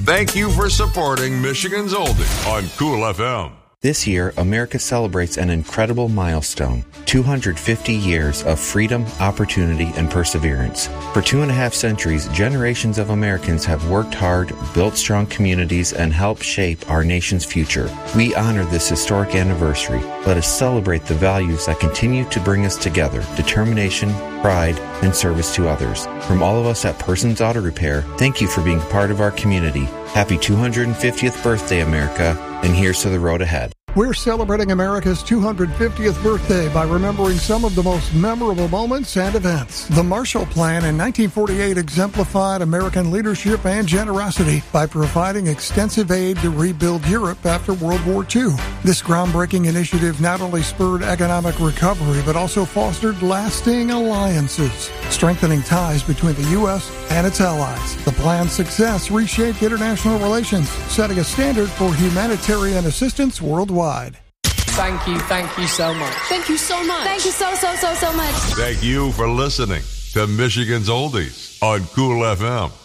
Thank you for supporting Michigan's Oldie on Cool FM. This year, America celebrates an incredible milestone, 250 years of freedom, opportunity, and perseverance. For 2.5 centuries, generations of Americans have worked hard, built strong communities, and helped shape our nation's future. We honor this historic anniversary. Let us celebrate the values that continue to bring us together: determination, pride, and service to others. From all of us at Persons Auto Repair, thank you for being part of our community. Happy 250th birthday, America, and here's to the road ahead. We're celebrating America's 250th birthday by remembering some of the most memorable moments and events. The Marshall Plan in 1948 exemplified American leadership and generosity by providing extensive aid to rebuild Europe after World War II. This groundbreaking initiative not only spurred economic recovery, but also fostered lasting alliances, strengthening ties between the U.S. and its allies. The plan's success reshaped international relations, setting a standard for humanitarian assistance worldwide. Thank you so much. Thank you so much. Thank you so much. Thank you for listening to Michigan's Oldies on Cool FM.